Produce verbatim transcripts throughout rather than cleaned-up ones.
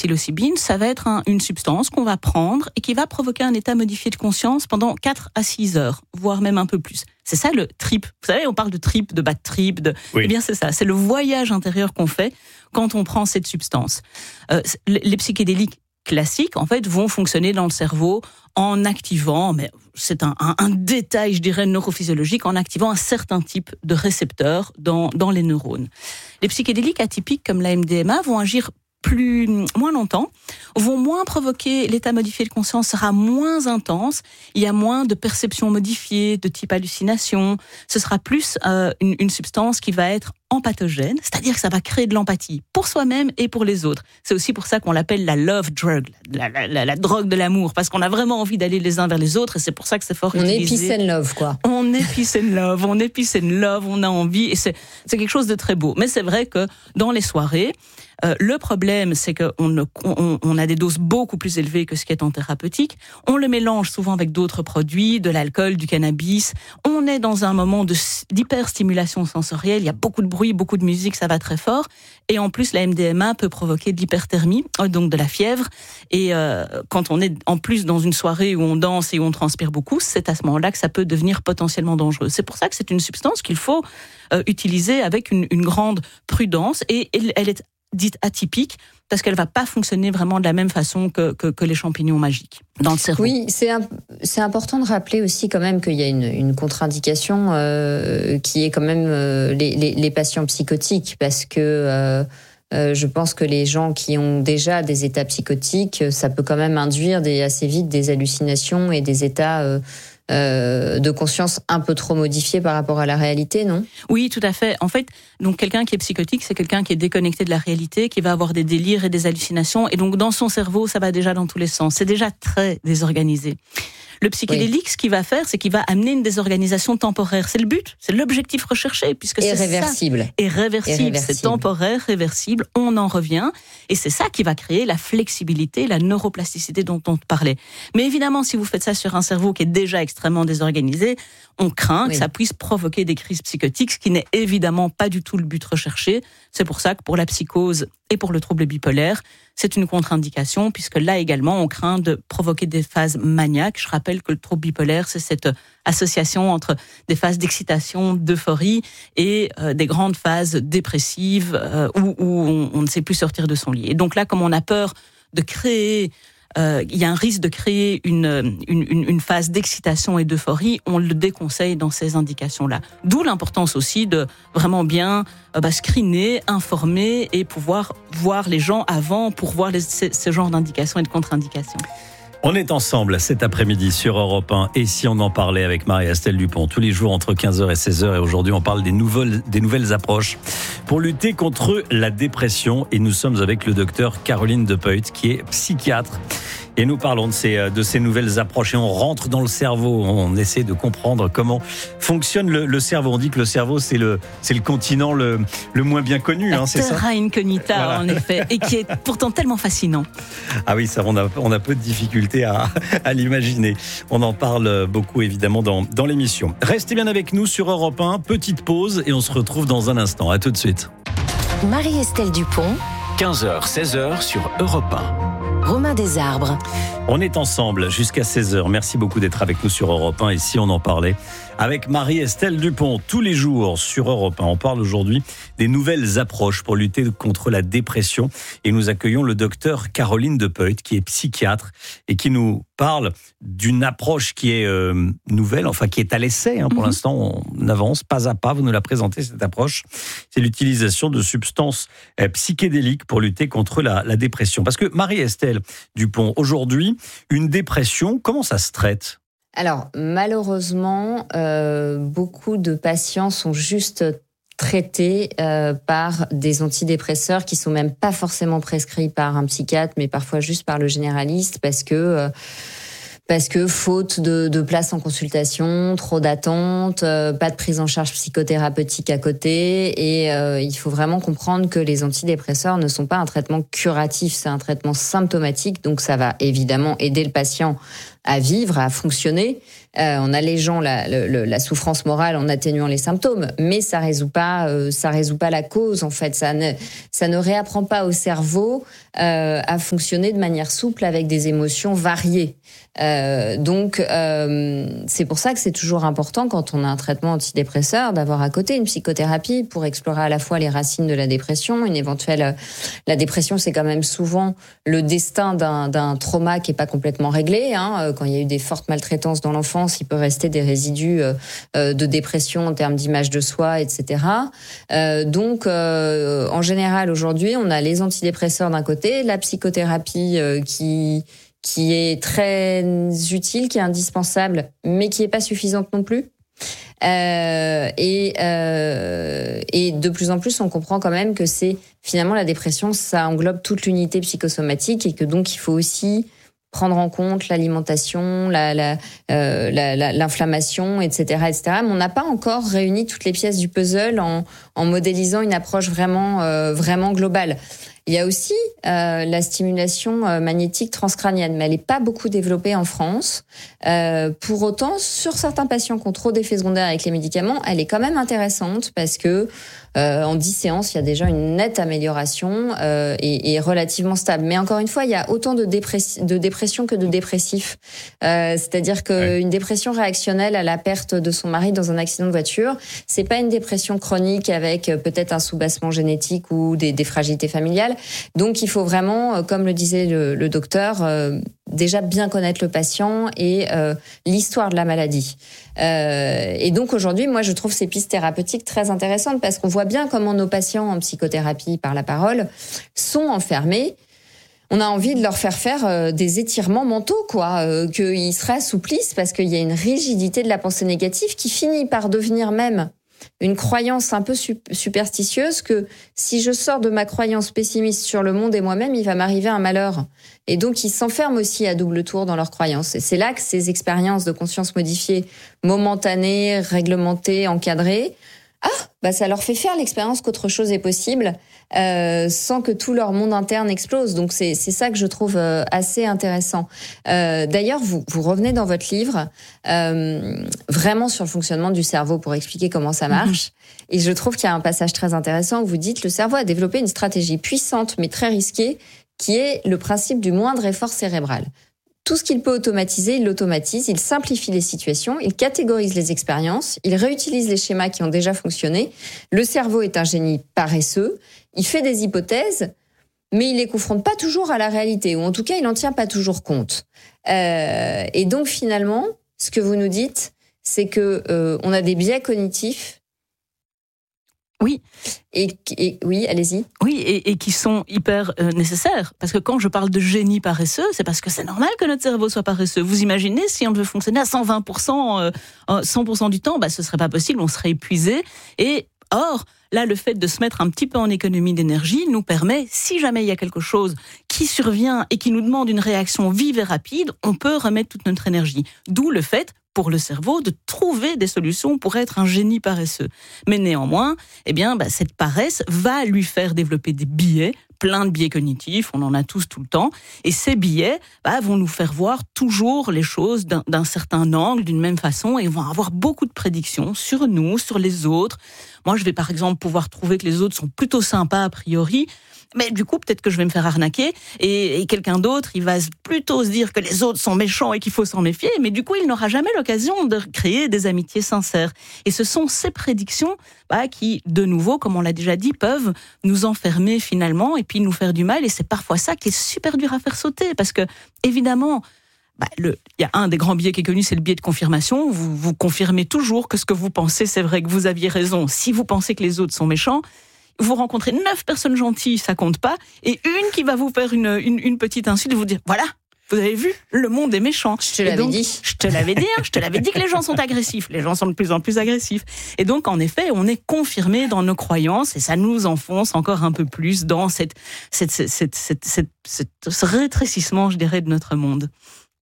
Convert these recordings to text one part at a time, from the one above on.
psilocybine, ça va être un, une substance qu'on va prendre et qui va provoquer un état modifié de conscience pendant quatre à six heures, voire même un peu plus. C'est ça le trip. Vous savez, on parle de trip, de bad trip, de... Oui. Eh bien, c'est ça. C'est le voyage intérieur qu'on fait quand on prend cette substance. Euh, les psychédéliques classiques, en fait, vont fonctionner dans le cerveau en activant, mais c'est un, un, un détail, je dirais, neurophysiologique, en activant un certain type de récepteurs dans, dans les neurones. Les psychédéliques atypiques, comme la M D M A, vont agir plus, moins longtemps, vont moins provoquer, l'état modifié de conscience sera moins intense, il y a moins de perceptions modifiées, de type hallucination, ce sera plus euh, une, une substance qui va être empathogène, c'est-à-dire que ça va créer de l'empathie pour soi-même et pour les autres. C'est aussi pour ça qu'on l'appelle la love drug, la, la, la, la drogue de l'amour, parce qu'on a vraiment envie d'aller les uns vers les autres et c'est pour ça que c'est fort on utilisé. On est peace and love, quoi. On est peace and love, on est peace and love, on a envie et c'est, c'est quelque chose de très beau. Mais c'est vrai que dans les soirées, Euh, le problème, c'est qu'on ne, on, on a des doses beaucoup plus élevées que ce qui est en thérapeutique. On le mélange souvent avec d'autres produits, de l'alcool, du cannabis. On est dans un moment de, d'hyperstimulation sensorielle. Il y a beaucoup de bruit, beaucoup de musique, ça va très fort. Et en plus, la M D M A peut provoquer de l'hyperthermie, donc de la fièvre. Et euh, quand on est en plus dans une soirée où on danse et où on transpire beaucoup, c'est à ce moment-là que ça peut devenir potentiellement dangereux. C'est pour ça que c'est une substance qu'il faut euh, utiliser avec une, une grande prudence. Et elle, elle est dite atypique, parce qu'elle va pas fonctionner vraiment de la même façon que, que, que les champignons magiques dans le cerveau. Oui, c'est, un, c'est important de rappeler aussi quand même qu'il y a une, une contre-indication euh, qui est quand même euh, les, les, les patients psychotiques, parce que euh, euh, je pense que les gens qui ont déjà des états psychotiques, ça peut quand même induire des, assez vite des hallucinations et des états euh, Euh, de conscience un peu trop modifié par rapport à la réalité, non ? Oui, tout à fait. En fait, donc quelqu'un qui est psychotique, c'est quelqu'un qui est déconnecté de la réalité, qui va avoir des délires et des hallucinations, et donc dans son cerveau, ça va déjà dans tous les sens. C'est déjà très désorganisé. Le psychédélique, oui. ce qu'il va faire, c'est qu'il va amener une désorganisation temporaire. C'est le but, c'est l'objectif recherché, puisque et c'est réversible. ça. Et réversible. Et réversible. C'est temporaire, réversible, on en revient. Et c'est ça qui va créer la flexibilité, la neuroplasticité dont on parlait. Mais évidemment, si vous faites ça sur un cerveau qui est déjà extrêmement désorganisé, on craint oui. que ça puisse provoquer des crises psychotiques, ce qui n'est évidemment pas du tout le but recherché. C'est pour ça que pour la psychose et pour le trouble bipolaire, c'est une contre-indication, puisque là également, on craint de provoquer des phases maniaques. Je rappelle que le trouble bipolaire, c'est cette association entre des phases d'excitation, d'euphorie et euh, des grandes phases dépressives euh, où, où on, on ne sait plus sortir de son lit. Et donc là, comme on a peur de créer... Euh, il y a un risque de créer une, une, une phase d'excitation et d'euphorie, on le déconseille dans ces indications-là. D'où l'importance aussi de vraiment bien euh, bah, screener, informer et pouvoir voir les gens avant pour voir les, ce, ce genre d'indications et de contre-indications. On est ensemble cet après-midi sur Europe un et si on en parlait avec Marie-Estelle Dupont tous les jours entre quinze heures et seize heures et aujourd'hui on parle des nouvelles, des nouvelles approches pour lutter contre la dépression et nous sommes avec le docteur Caroline Depeut qui est psychiatre et nous parlons de ces, de ces nouvelles approches et on rentre dans le cerveau, on essaie de comprendre comment fonctionne le, le cerveau. On dit que le cerveau c'est le, c'est le continent le, le moins bien connu, la hein, c'est ça ? Terra incognita voilà. En effet et qui est pourtant tellement fascinant. Ah oui, ça on a, on a peu de difficultés à, à l'imaginer. On en parle beaucoup évidemment dans, dans l'émission. Restez bien avec nous sur Europe un, petite pause et on se retrouve dans un instant. À tout de suite. Marie-Estelle Dupont, quinze heures seize heures sur Europe un. Romain Desarbres. On est ensemble jusqu'à seize heures. Merci beaucoup d'être avec nous sur Europe un. Et si on en parlait avec Marie-Estelle Dupont tous les jours sur Europe un. On parle aujourd'hui des nouvelles approches pour lutter contre la dépression. Et nous accueillons le docteur Caroline Depeut qui est psychiatre et qui nous parle d'une approche qui est euh, nouvelle, enfin qui est à l'essai. Hein, pour mm-hmm. l'instant, on avance pas à pas. Vous nous la présentez, cette approche. C'est l'utilisation de substances euh, psychédéliques pour lutter contre la, la dépression. Parce que Marie-Estelle Dupont, aujourd'hui, une dépression, comment ça se traite ? Alors, malheureusement, euh, beaucoup de patients sont juste traités euh, par des antidépresseurs qui sont même pas forcément prescrits par un psychiatre, mais parfois juste par le généraliste, parce que euh, parce que faute de, de place en consultation, trop d'attentes, euh, pas de prise en charge psychothérapeutique à côté, et euh, il faut vraiment comprendre que les antidépresseurs ne sont pas un traitement curatif, c'est un traitement symptomatique, donc ça va évidemment aider le patient à vivre, à fonctionner, euh, en allégeant la, la, la souffrance morale, en atténuant les symptômes, mais ça résout pas, euh, ça résout pas la cause en fait. Ça ne, ça ne réapprend pas au cerveau euh, à fonctionner de manière souple avec des émotions variées. Euh, donc, euh, c'est pour ça que c'est toujours important quand on a un traitement antidépresseur d'avoir à côté une psychothérapie pour explorer à la fois les racines de la dépression, une éventuelle. La dépression, c'est quand même souvent le destin d'un, d'un trauma qui est pas complètement réglé. Hein. Quand il y a eu des fortes maltraitances dans l'enfance, il peut rester des résidus euh, de dépression en termes d'image de soi, et cetera. Euh, donc, euh, en général, aujourd'hui, on a les antidépresseurs d'un côté, la psychothérapie euh, qui qui est très utile, qui est indispensable, mais qui est pas suffisante non plus. Euh, et, euh, et de plus en plus, on comprend quand même que c'est finalement la dépression, ça englobe toute l'unité psychosomatique et que donc il faut aussi prendre en compte l'alimentation, la, la, euh, la, la, l'inflammation, et cetera, et cetera. Mais on n'a pas encore réuni toutes les pièces du puzzle en, en modélisant une approche vraiment, euh, vraiment globale. Il y a aussi euh, la stimulation euh, magnétique transcrânienne, mais elle n'est pas beaucoup développée en France. Euh, pour autant, sur certains patients qui ont trop d'effets secondaires avec les médicaments, elle est quand même intéressante parce que euh, en dix séances, il y a déjà une nette amélioration euh, et, et relativement stable. Mais encore une fois, il y a autant de, dépressi- de dépression que de dépressifs. Euh, c'est-à-dire qu'une ouais. dépression réactionnelle à la perte de son mari dans un accident de voiture, c'est pas une dépression chronique avec euh, peut-être un soubassement génétique ou des, des fragilités familiales. Donc, il faut vraiment, comme le disait le, le docteur, euh, déjà bien connaître le patient et euh, l'histoire de la maladie. Euh, et donc, aujourd'hui, moi, je trouve ces pistes thérapeutiques très intéressantes parce qu'on voit bien comment nos patients en psychothérapie par la parole sont enfermés. On a envie de leur faire faire euh, des étirements mentaux, quoi, euh, qu'ils se réassouplissent parce qu'il y a une rigidité de la pensée négative qui finit par devenir même une croyance un peu superstitieuse que si je sors de ma croyance pessimiste sur le monde et moi-même, il va m'arriver un malheur. Et donc, ils s'enferment aussi à double tour dans leurs croyances. Et c'est là que ces expériences de conscience modifiée, momentanées, réglementées, encadrées, ah, bah ça leur fait faire l'expérience qu'autre chose est possible euh, sans que tout leur monde interne explose. Donc c'est c'est ça que je trouve euh, assez intéressant. Euh, d'ailleurs, vous vous revenez dans votre livre euh, vraiment sur le fonctionnement du cerveau pour expliquer comment ça marche. Mmh. Et je trouve qu'il y a un passage très intéressant où vous dites le cerveau a développé une stratégie puissante mais très risquée qui est le principe du moindre effort cérébral. Tout ce qu'il peut automatiser, il l'automatise, il simplifie les situations, il catégorise les expériences, il réutilise les schémas qui ont déjà fonctionné. Le cerveau est un génie paresseux, il fait des hypothèses, mais il les confronte pas toujours à la réalité, ou en tout cas, il n'en tient pas toujours compte. Euh, et donc, finalement, ce que vous nous dites, c'est que euh, on a des biais cognitifs. Oui. Et, et oui, allez-y. Oui, et, et qui sont hyper euh, nécessaires. Parce que quand je parle de génie paresseux, c'est parce que c'est normal que notre cerveau soit paresseux. Vous imaginez, si on devait fonctionner à cent vingt pour cent, euh, cent pour cent du temps, bah, ce serait pas possible, on serait épuisé. Et or, là, le fait de se mettre un petit peu en économie d'énergie nous permet, si jamais il y a quelque chose qui survient et qui nous demande une réaction vive et rapide, on peut remettre toute notre énergie. D'où le fait, pour le cerveau, de trouver des solutions pour être un génie paresseux. Mais néanmoins, eh bien, bah, cette paresse va lui faire développer des biais, plein de biais cognitifs, on en a tous tout le temps, et ces biais bah, vont nous faire voir toujours les choses d'un, d'un certain angle, d'une même façon, et vont avoir beaucoup de prédictions sur nous, sur les autres. Moi, je vais par exemple pouvoir trouver que les autres sont plutôt sympas a priori, mais du coup, peut-être que je vais me faire arnaquer, et, et quelqu'un d'autre, il va plutôt se dire que les autres sont méchants et qu'il faut s'en méfier, mais du coup, il n'aura jamais l'occasion de créer des amitiés sincères. Et ce sont ces prédictions bah, qui, de nouveau, comme on l'a déjà dit, peuvent nous enfermer finalement et puis nous faire du mal, et c'est parfois ça qui est super dur à faire sauter, parce que, évidemment, bah, le, il y a un des grands biais qui est connu, c'est le biais de confirmation. Vous, vous confirmez toujours que ce que vous pensez, c'est vrai, que vous aviez raison. Si vous pensez que les autres sont méchants, vous rencontrez neuf personnes gentilles, ça compte pas, et une qui va vous faire une, une, une petite insulte et vous dire, voilà, vous avez vu, le monde est méchant. Je te l'avais donc, dit. Je te l'avais dit, hein, je te l'avais dit que les gens sont agressifs. Les gens sont de plus en plus agressifs. Et donc, en effet, on est confirmé dans nos croyances et ça nous enfonce encore un peu plus dans cette, cette, cette, cette, cette, cette, ce rétrécissement, je dirais, de notre monde.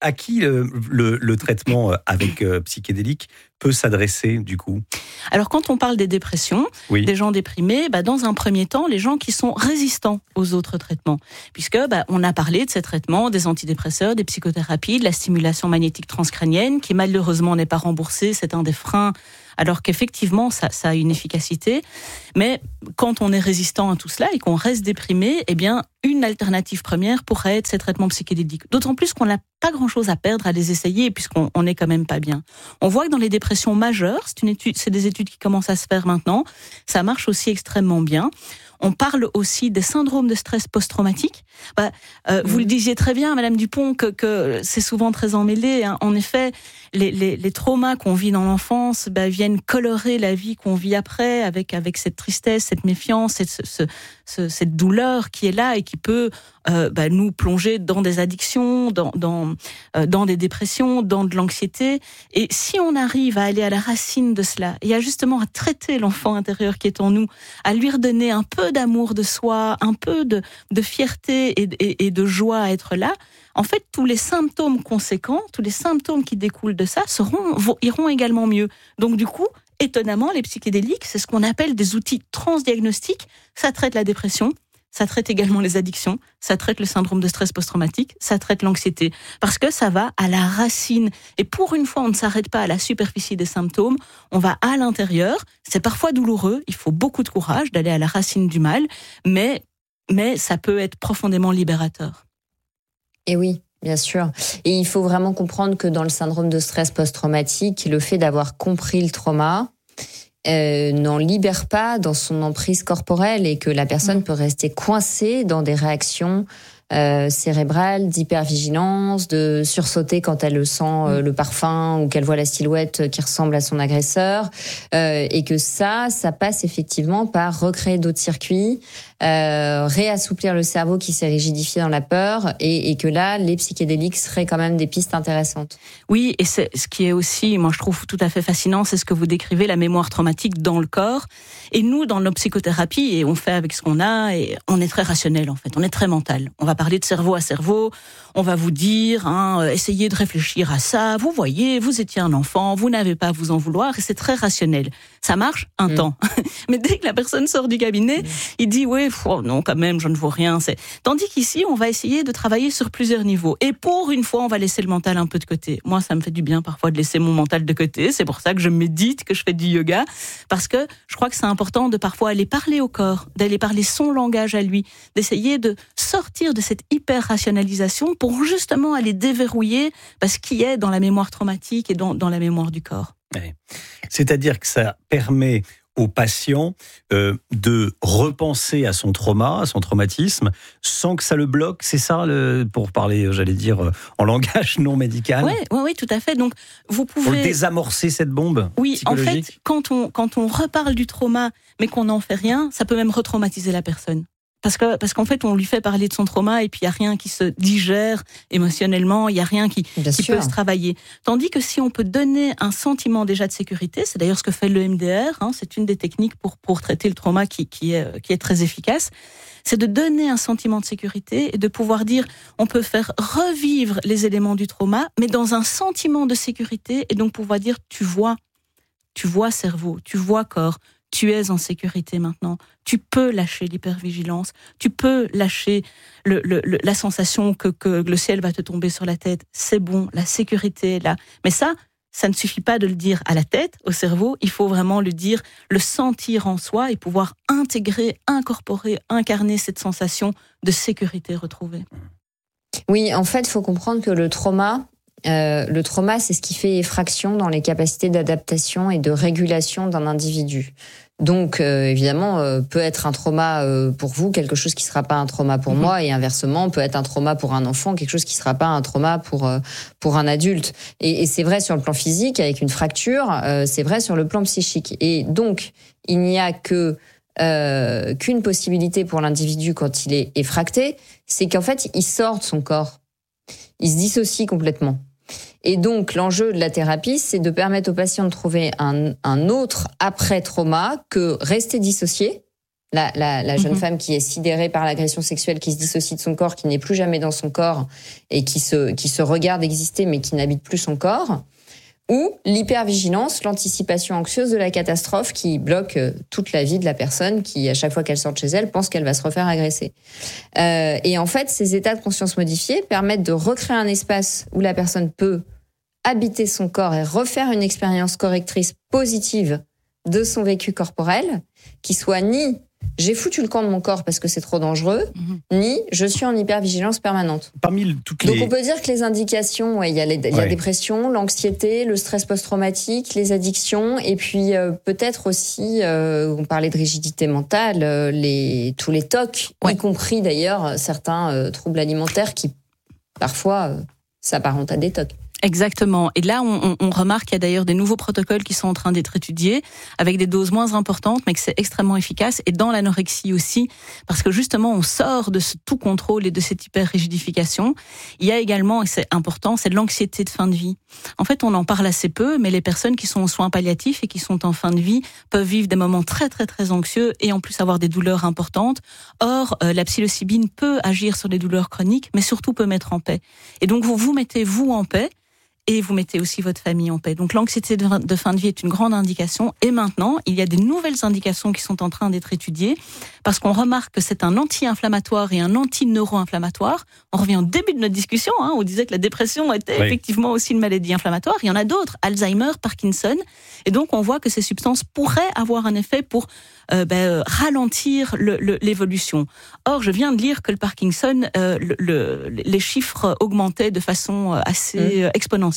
à qui le, le, le traitement avec euh, psychédélique peut s'adresser du coup? Alors quand on parle des dépressions, oui. des gens déprimés, bah, dans un premier temps, les gens qui sont résistants aux autres traitements. Puisque bah, on a parlé de ces traitements, des antidépresseurs, des psychothérapies, de la stimulation magnétique transcrânienne, qui malheureusement n'est pas remboursée, c'est un des freins, alors qu'effectivement ça, ça a une efficacité. Mais quand on est résistant à tout cela et qu'on reste déprimé, eh bien une alternative première pourrait être ces traitements psychédéliques. D'autant plus qu'on n'a pas grand-chose à perdre à les essayer puisqu'on on est quand même pas bien. On voit que dans les dépressions majeures, c'est une étude, c'est des études qui commencent à se faire maintenant, ça marche aussi extrêmement bien. On parle aussi des syndromes de stress post-traumatique. Bah, euh, mmh. Vous le disiez très bien, Madame Dupont, que, que c'est souvent très emmêlé. Hein. En effet, les, les, les traumas qu'on vit dans l'enfance bah, viennent colorer la vie qu'on vit après, avec, avec cette tristesse, cette méfiance, cette, ce, ce, cette douleur qui est là et qui peut euh, bah, nous plonger dans des addictions, dans, dans, euh, dans des dépressions, dans de l'anxiété. Et si on arrive à aller à la racine de cela, et à justement à traiter l'enfant intérieur qui est en nous, à lui redonner un peu d'amour de soi, un peu de, de fierté et, et, et de joie à être là, en fait, tous les symptômes conséquents, tous les symptômes qui découlent de ça seront, vont, iront également mieux. Donc du coup, étonnamment, les psychédéliques, c'est ce qu'on appelle des outils transdiagnostiques. Ça traite la dépression, ça traite également les addictions, ça traite le syndrome de stress post-traumatique, ça traite l'anxiété, parce que ça va à la racine. Et pour une fois, on ne s'arrête pas à la superficie des symptômes, on va à l'intérieur. C'est parfois douloureux, il faut beaucoup de courage d'aller à la racine du mal, mais, mais ça peut être profondément libérateur. Et oui, bien sûr. Et il faut vraiment comprendre que dans le syndrome de stress post-traumatique, le fait d'avoir compris le trauma Euh, n'en libère pas dans son emprise corporelle et que la personne mmh. peut rester coincée dans des réactions euh, cérébrales, d'hypervigilance, de sursauter quand elle sent euh, le parfum ou qu'elle voit la silhouette qui ressemble à son agresseur, euh, et que ça, ça passe effectivement par recréer d'autres circuits, euh, réassouplir le cerveau qui s'est rigidifié dans la peur, et, et que là, les psychédéliques seraient quand même des pistes intéressantes. Oui, et c'est ce qui est aussi, moi je trouve tout à fait fascinant, c'est ce que vous décrivez, la mémoire traumatique dans le corps. Et nous, dans nos psychothérapies, et on fait avec ce qu'on a, et on est très rationnel en fait, on est très mental. On va parler de cerveau à cerveau, on va vous dire, hein, essayez de réfléchir à ça, vous voyez, vous étiez un enfant, vous n'avez pas à vous en vouloir, et c'est très rationnel. Ça marche un mmh. temps. Mais dès que la personne sort du cabinet, mmh. il dit, ouais, oh non, quand même, je ne vaux rien. C'est... Tandis qu'ici, on va essayer de travailler sur plusieurs niveaux. Et pour une fois, on va laisser le mental un peu de côté. Moi, ça me fait du bien parfois de laisser mon mental de côté. C'est pour ça que je médite, que je fais du yoga. Parce que je crois que c'est important de parfois aller parler au corps, d'aller parler son langage à lui, d'essayer de sortir de cette hyper-rationalisation pour justement aller déverrouiller ce qui est dans la mémoire traumatique et dans, dans la mémoire du corps. Ouais. C'est-à-dire que ça permet au patient euh, de repenser à son trauma, à son traumatisme, sans que ça le bloque, c'est ça, le, pour parler, j'allais dire, euh, en langage non médical? Oui, oui, oui, tout à fait. Donc, vous pouvez... Pour désamorcer cette bombe oui, psychologique. En fait, quand on, quand on reparle du trauma, mais qu'on n'en fait rien, ça peut même retraumatiser la personne. Parce que parce qu'en fait, on lui fait parler de son trauma et puis il y a rien qui se digère émotionnellement, il y a rien qui, qui peut se travailler. Tandis que si on peut donner un sentiment déjà de sécurité, c'est d'ailleurs ce que fait l'E M D R, hein, c'est une des techniques pour pour traiter le trauma qui qui est qui est très efficace, c'est de donner un sentiment de sécurité et de pouvoir dire on peut faire revivre les éléments du trauma, mais dans un sentiment de sécurité, et donc pouvoir dire tu vois, tu vois cerveau, tu vois corps. Tu es en sécurité maintenant. Tu peux lâcher l'hypervigilance. Tu peux lâcher le, le, le, la sensation que, que le ciel va te tomber sur la tête. C'est bon, la sécurité est là. Mais ça, ça ne suffit pas de le dire à la tête, au cerveau. Il faut vraiment le dire, le sentir en soi et pouvoir intégrer, incorporer, incarner cette sensation de sécurité retrouvée. Oui, en fait, il faut comprendre que le trauma... Euh, le trauma, c'est ce qui fait effraction dans les capacités d'adaptation et de régulation d'un individu. Donc, euh, évidemment, euh, peut être un trauma euh, pour vous, quelque chose qui ne sera pas un trauma pour mmh. moi, et inversement, peut être un trauma pour un enfant, quelque chose qui ne sera pas un trauma pour euh, pour un adulte. Et, et c'est vrai sur le plan physique, avec une fracture, euh, c'est vrai sur le plan psychique. Et donc, il n'y a que euh, qu'une possibilité pour l'individu quand il est effracté, c'est qu'en fait, il sort de son corps. Il se dissocie complètement. Et donc, l'enjeu de la thérapie, c'est de permettre aux patients de trouver un, un autre après-trauma que rester dissocié La, la, la jeune mmh. femme qui est sidérée par l'agression sexuelle, qui se dissocie de son corps, qui n'est plus jamais dans son corps et qui se, qui se regarde exister mais qui n'habite plus son corps. Ou l'hypervigilance, l'anticipation anxieuse de la catastrophe qui bloque toute la vie de la personne qui, à chaque fois qu'elle sort de chez elle, pense qu'elle va se refaire agresser. Euh, et en fait, ces états de conscience modifiés permettent de recréer un espace où la personne peut habiter son corps et refaire une expérience correctrice positive de son vécu corporel, qui soit ni j'ai foutu le camp de mon corps parce que c'est trop dangereux, mmh. ni je suis en hypervigilance permanente. Parmi toutes les... Donc on peut dire que les indications, ouais, il y a, les, il y a ouais. la dépression, l'anxiété, le stress post-traumatique, les addictions, et puis euh, peut-être aussi, euh, on parlait de rigidité mentale, euh, les, tous les T O C, ouais. y compris d'ailleurs certains euh, troubles alimentaires qui parfois euh, s'apparentent à des T O C. Exactement. Et là, on, on remarque qu'il y a d'ailleurs des nouveaux protocoles qui sont en train d'être étudiés avec des doses moins importantes, mais que c'est extrêmement efficace. Et dans l'anorexie aussi, parce que justement, on sort de ce tout contrôle et de cette hyper-rigidification. Il y a également, et c'est important, c'est de l'anxiété de fin de vie. En fait, on en parle assez peu, mais les personnes qui sont aux soins palliatifs et qui sont en fin de vie peuvent vivre des moments très, très, très anxieux et en plus avoir des douleurs importantes. Or, euh, la psilocybine peut agir sur les douleurs chroniques, mais surtout peut mettre en paix. Et donc, vous vous mettez vous en paix, et vous mettez aussi votre famille en paix. Donc l'anxiété de fin de vie est une grande indication. Et maintenant, il y a des nouvelles indications qui sont en train d'être étudiées parce qu'on remarque que c'est un anti-inflammatoire et un anti-neuro-inflammatoire. On revient au début de notre discussion, hein, on disait que la dépression était oui. effectivement aussi une maladie inflammatoire. Il y en a d'autres, Alzheimer, Parkinson. Et donc on voit que ces substances pourraient avoir un effet pour euh, ben, ralentir le, le, l'évolution. Or, je viens de lire que le Parkinson, euh, le, le, les chiffres augmentaient de façon assez mmh. exponentielle.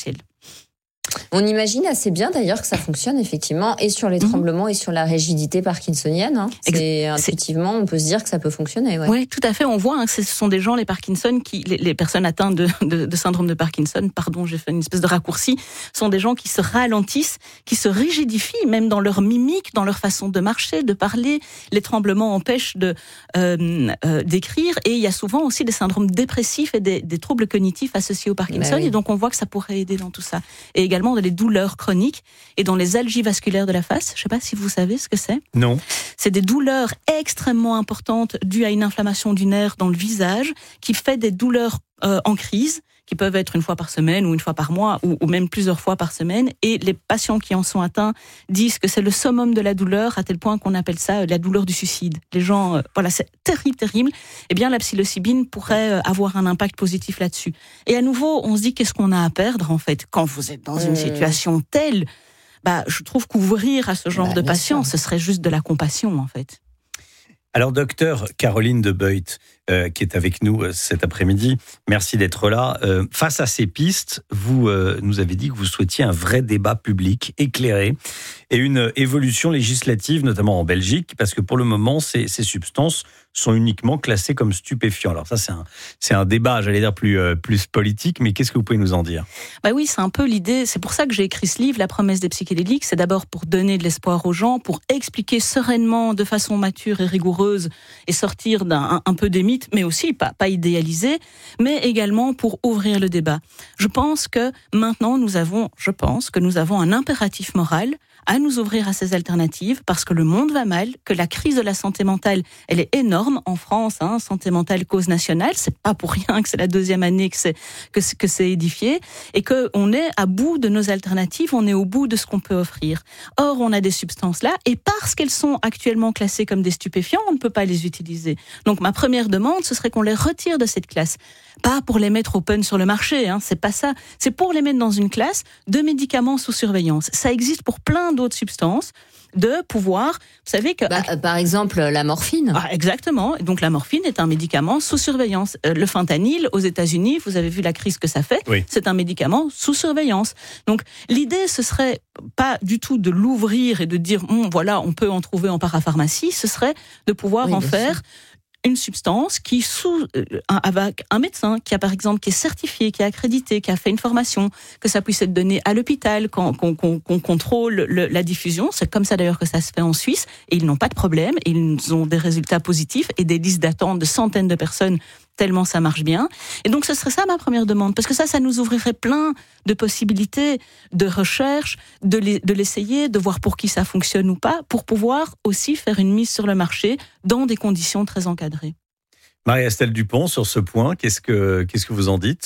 On imagine assez bien d'ailleurs que ça fonctionne effectivement et sur les mmh. tremblements et sur la rigidité parkinsonienne. Hein. C'est, Ex- intuitivement, on peut se dire que ça peut fonctionner. Ouais. Oui, tout à fait. On voit hein, que ce sont des gens, les Parkinson, qui, les, les personnes atteintes de, de, de syndrome de Parkinson, pardon, j'ai fait une espèce de raccourci, sont des gens qui se ralentissent, qui se rigidifient, même dans leur mimique, dans leur façon de marcher, de parler. Les tremblements empêchent de, euh, euh, d'écrire et il y a souvent aussi des syndromes dépressifs et des, des troubles cognitifs associés au Parkinson. Bah oui. Et donc, on voit que ça pourrait aider dans tout ça. Et également, dans les douleurs chroniques et dans les algies vasculaires de la face. Je ne sais pas si vous savez ce que c'est. Non. C'est des douleurs extrêmement importantes dues à une inflammation du nerf dans le visage qui fait des douleurs euh, en crise qui peuvent être une fois par semaine ou une fois par mois ou, ou même plusieurs fois par semaine. Et les patients qui en sont atteints disent que c'est le summum de la douleur à tel point qu'on appelle ça la douleur du suicide. Les gens, euh, voilà, c'est terrible, terrible. Eh bien, la psilocybine pourrait avoir un impact positif là-dessus. Et à nouveau, on se dit qu'est-ce qu'on a à perdre en fait quand vous êtes dans une mmh. situation telle. Bah, je trouve qu'ouvrir à ce genre bah, de patients, sûr. Ce serait juste de la compassion en fait. Alors, docteur Caroline de Boit, euh, qui est avec nous euh, cet après-midi, merci d'être là. Euh, face à ces pistes, vous euh, nous avez dit que vous souhaitiez un vrai débat public éclairé et une évolution législative, notamment en Belgique, parce que pour le moment, ces, ces substances sont uniquement classées comme stupéfiants. Alors ça, c'est un, c'est un débat, j'allais dire, plus, euh, plus politique, mais qu'est-ce que vous pouvez nous en dire ? Bah oui, c'est un peu l'idée, c'est pour ça que j'ai écrit ce livre, La promesse des psychédéliques, c'est d'abord pour donner de l'espoir aux gens, pour expliquer sereinement, de façon mature et rigoureuse, et sortir d'un un, un peu des mythes, mais aussi pas, pas idéaliser, mais également pour ouvrir le débat. Je pense que maintenant, nous avons, je pense que nous avons un impératif moral à nous ouvrir à ces alternatives parce que le monde va mal, que la crise de la santé mentale, elle est énorme en France, hein, santé mentale cause nationale, c'est pas pour rien que c'est la deuxième année que c'est, que, que c'est édifié et qu'on est à bout de nos alternatives, on est au bout de ce qu'on peut offrir. Or, on a des substances là et parce qu'elles sont actuellement classées comme des stupéfiants, on ne peut pas les utiliser. Donc, ma première demande, ce serait qu'on les retire de cette classe. Pas pour les mettre open sur le marché, hein, c'est pas ça. C'est pour les mettre dans une classe de médicaments sous surveillance. Ça existe pour plein d'autres substances, de pouvoir, vous savez que... Bah, par exemple, la morphine. Ah, exactement. Donc, la morphine est un médicament sous surveillance. Euh, le fentanyl, aux États-Unis, vous avez vu la crise que ça fait, oui. C'est un médicament sous surveillance. Donc, l'idée, ce serait pas du tout de l'ouvrir et de dire, hm, voilà, on peut en trouver en parapharmacie, ce serait de pouvoir oui, en faire... Sûr. Une substance qui, sous, euh, avec un médecin qui a par exemple qui est certifié, qui est accrédité, qui a fait une formation, que ça puisse être donné à l'hôpital, qu'on, qu'on, qu'on, qu'on contrôle le, la diffusion. C'est comme ça d'ailleurs que ça se fait en Suisse. Et ils n'ont pas de problème. Ils ont des résultats positifs et des listes d'attente de centaines de personnes tellement ça marche bien. Et donc, ce serait ça ma première demande, parce que ça, ça nous ouvrirait plein de possibilités de recherche, de, les, de l'essayer, de voir pour qui ça fonctionne ou pas, pour pouvoir aussi faire une mise sur le marché dans des conditions très encadrées. Marie-Estelle Dupont, sur ce point, qu'est-ce que, qu'est-ce que vous en dites ?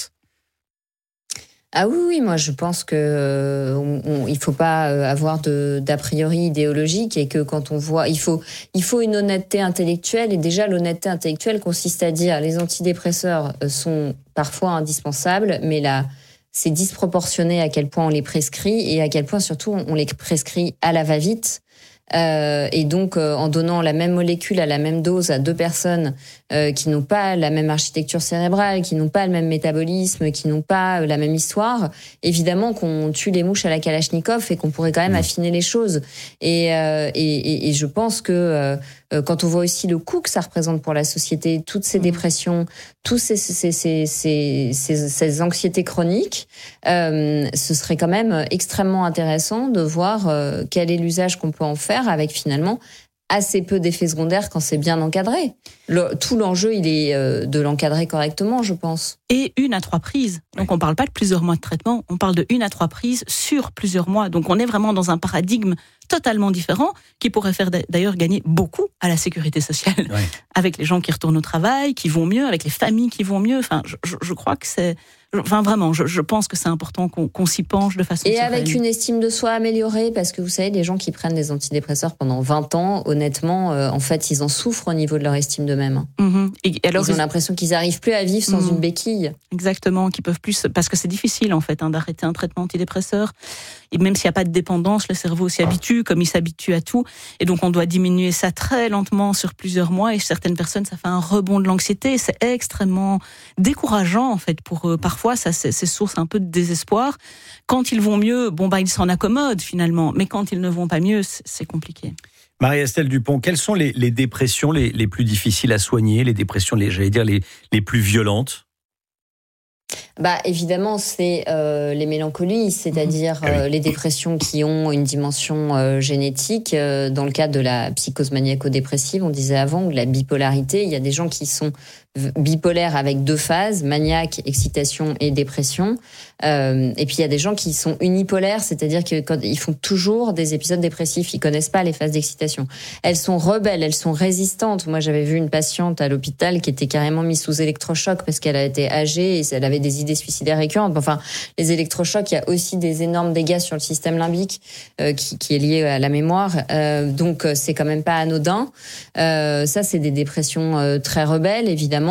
Ah oui, oui, moi je pense que euh, on, on, il faut pas avoir de d'a priori idéologique et que quand on voit, il faut il faut une honnêteté intellectuelle, et déjà l'honnêteté intellectuelle consiste à dire les antidépresseurs sont parfois indispensables, mais là c'est disproportionné à quel point on les prescrit et à quel point surtout on les prescrit à la va-vite. Euh, et donc, euh, en donnant la même molécule à la même dose à deux personnes euh, qui n'ont pas la même architecture cérébrale, qui n'ont pas le même métabolisme, qui n'ont pas euh, la même histoire, évidemment qu'on tue les mouches à la Kalachnikov et qu'on pourrait quand même affiner les choses. Et, euh, et, et, et je pense que euh, quand on voit aussi le coût que ça représente pour la société, toutes ces dépressions, tous ces, ces, ces, ces, ces, ces anxiétés chroniques, euh, ce serait quand même extrêmement intéressant de voir euh, quel est l'usage qu'on peut en faire, avec finalement assez peu d'effets secondaires quand c'est bien encadré. Le, tout l'enjeu, il est euh, de l'encadrer correctement, je pense. Et une à trois prises. Donc, on ne parle pas de plusieurs mois de traitement, on parle de une à trois prises sur plusieurs mois. Donc, on est vraiment dans un paradigme totalement différent qui pourrait faire d'ailleurs gagner beaucoup à la sécurité sociale. Ouais. Avec les gens qui retournent au travail, qui vont mieux, avec les familles qui vont mieux. Enfin, je, je, je crois que c'est... Enfin, vraiment, je, je pense que c'est important qu'on, qu'on s'y penche de façon Et sereine. avec une estime de soi améliorée, parce que vous savez, les gens qui prennent des antidépresseurs pendant vingt ans, honnêtement, euh, en fait, ils en souffrent au niveau de leur estime d'eux-mêmes. Mmh. Et alors, ils ont l'impression qu'ils n'arrivent plus à vivre sans mmh. une béquille. Exactement, qu'ils peuvent plus... Parce que c'est difficile, en fait, hein, d'arrêter un traitement antidépresseur. Et même s'il n'y a pas de dépendance, le cerveau s'y habitue, comme il s'habitue à tout. Et donc, on doit diminuer ça très lentement sur plusieurs mois. Et certaines personnes, ça fait un rebond de l'anxiété. Et c'est extrêmement décourageant, en fait, pour eux. Parfois, ça, c'est, c'est source un peu de désespoir. Quand ils vont mieux, bon, bah, ils s'en accommodent, finalement. Mais quand ils ne vont pas mieux, c'est, c'est compliqué. Marie-Estelle Dupont, quelles sont les, les dépressions les, les plus difficiles à soigner, les dépressions, les, j'allais dire, les, les plus violentes ? Bah évidemment, c'est euh, les mélancolies, c'est-à-dire euh, les dépressions qui ont une dimension euh, génétique. Euh, dans le cadre de la psychose maniaco-dépressive, on disait avant, ou de la bipolarité, il y a des gens qui sont bipolaires avec deux phases, maniaque, excitation et dépression. Euh, et puis il y a des gens qui sont unipolaires, c'est-à-dire que quand ils font toujours des épisodes dépressifs, ils connaissent pas les phases d'excitation. Elles sont rebelles, elles sont résistantes. Moi, j'avais vu une patiente à l'hôpital qui était carrément mise sous électrochoc parce qu'elle était âgée et elle avait des idées suicidaires récurrentes. Enfin, les électrochocs, il y a aussi des énormes dégâts sur le système limbique euh, qui, qui est lié à la mémoire. Euh, donc c'est quand même pas anodin. Euh, ça, c'est des dépressions euh, très rebelles, évidemment.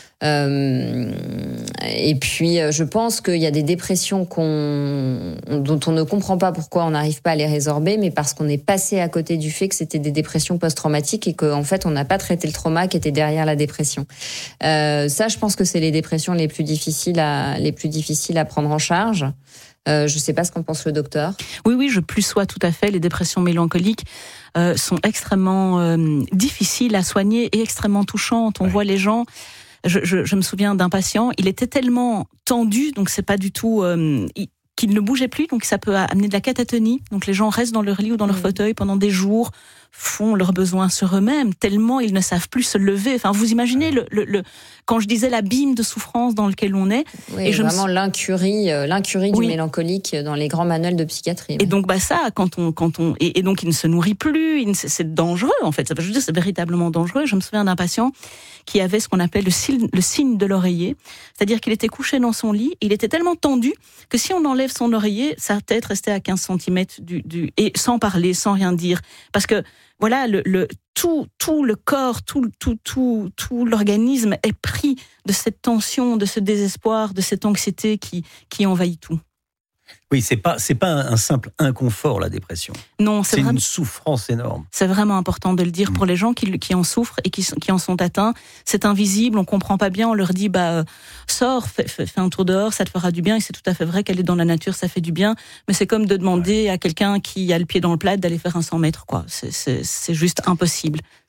Euh, et puis, je pense qu'il y a des dépressions qu'on, dont on ne comprend pas pourquoi on n'arrive pas à les résorber, mais parce qu'on est passé à côté du fait que c'était des dépressions post-traumatiques et qu'en fait, on n'a pas traité le trauma qui était derrière la dépression. Euh, ça, je pense que c'est les dépressions les plus difficiles à, les plus difficiles à prendre en charge. Euh, je ne sais pas ce qu'en pense le docteur. Oui, oui, je plus sois tout à fait. Les dépressions mélancoliques euh, sont extrêmement euh, difficiles à soigner et extrêmement touchantes. On ouais. voit les gens... Je, je, je me souviens d'un patient, il était tellement tendu, donc c'est pas du tout... Euh, il, qu'il ne bougeait plus, donc ça peut amener de la catatonie. Donc les gens restent dans leur lit ou dans leur mmh. fauteuil pendant des jours, font leurs besoins sur eux-mêmes, tellement ils ne savent plus se lever. Enfin, vous imaginez, le, le, le, quand je disais l'abîme de souffrance dans lequel on est... Oui, et je vraiment me... l'incurie, euh, l'incurie oui. du mélancolique dans les grands manuels de psychiatrie. Et oui. donc bah ça, quand on... Quand on et, et donc il ne se nourrit plus, il ne, c'est dangereux en fait. Je veux dire, c'est véritablement dangereux. Je me souviens d'un patient qui avait ce qu'on appelle le signe, le signe de l'oreiller, c'est-à-dire qu'il était couché dans son lit, il était tellement tendu que si on enlève son oreiller, sa tête restait à quinze centimètres du, du, et sans parler, sans rien dire. Parce que, voilà, le, le, tout, tout le corps, tout, tout, tout, tout l'organisme est pris de cette tension, de ce désespoir, de cette anxiété qui, qui envahit tout. Oui, c'est pas, c'est pas un simple inconfort, la dépression. Non, c'est, c'est vraiment, une souffrance énorme. C'est vraiment important de le dire mmh. pour les gens qui, qui en souffrent et qui, qui en sont atteints. C'est invisible, on comprend pas bien, on leur dit, bah, euh, sors, fais, fais, fais un tour dehors, ça te fera du bien. Et c'est tout à fait vrai qu'aller dans la nature, ça fait du bien. Mais c'est comme de demander ouais. à quelqu'un qui a le pied dans le plat d'aller faire un cent mètres, quoi. C'est, c'est, c'est juste impossible.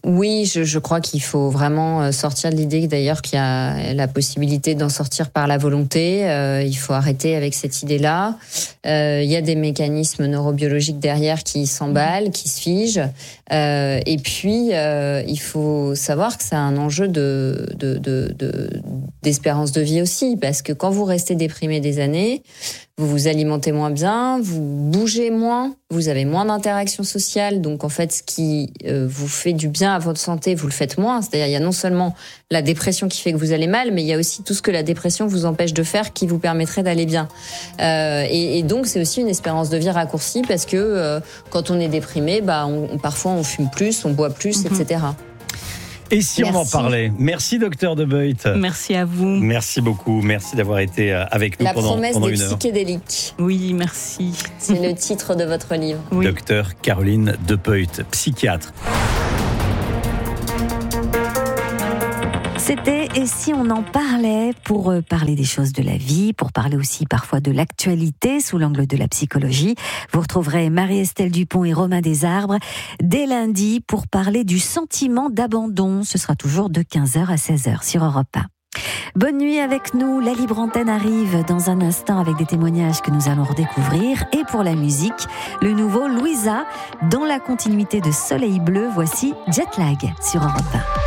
Oui, je, je crois qu'il faut vraiment sortir de l'idée d'ailleurs qu'il y a la possibilité d'en sortir par la volonté. Euh, il faut arrêter avec cette idée-là. Euh, il y a des mécanismes neurobiologiques derrière qui s'emballent, qui se figent. Euh, et puis, euh, il faut savoir que c'est un enjeu de, de, de, de, d'espérance de vie aussi. Parce que quand vous restez déprimé des années, vous vous alimentez moins bien, vous bougez moins, vous avez moins d'interactions sociales. Donc, en fait, ce qui euh, vous fait du bien à votre santé, vous le faites moins. C'est-à-dire, il y a non seulement la dépression qui fait que vous allez mal, mais il y a aussi tout ce que la dépression vous empêche de faire qui vous permettrait d'aller bien. Euh, et, et donc, c'est aussi une espérance de vie raccourcie parce que euh, quand on est déprimé, bah, on, parfois on fume plus, on boit plus, mm-hmm. et cetera. Et si Merci. On en parlait? Merci, docteur De Boeut. Merci à vous. Merci beaucoup. Merci d'avoir été avec nous La pendant, promesse pendant des une heure. psychédéliques. Oui, merci. C'est le titre de votre livre. Oui. Docteur Caroline De Boeut, psychiatre. C'était « Et si on en parlait ?» pour parler des choses de la vie, pour parler aussi parfois de l'actualité sous l'angle de la psychologie. Vous retrouverez Marie-Estelle Dupont et Romain Desarbres dès lundi pour parler du sentiment d'abandon. Ce sera toujours de quinze heures à seize heures sur Europe un. Bonne nuit avec nous, la libre antenne arrive dans un instant avec des témoignages que nous allons redécouvrir. Et pour la musique, le nouveau Louisa, dans la continuité de Soleil Bleu, voici Jetlag sur Europe un.